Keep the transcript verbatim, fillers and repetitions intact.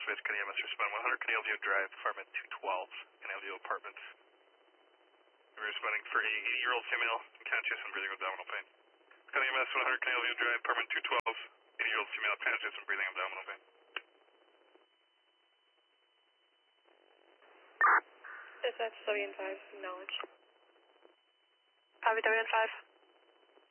Space County M S responding one hundred Canal View Drive, apartment two twelve, Canal View Apartments. We're responding for a eighty-year-old female, conscious and breathing abdominal pain. County M S one hundred Canal View Drive, apartment two twelve, eighty-year-old female, conscious and breathing abdominal pain. Is that W N five, knowledge? Copy W N five.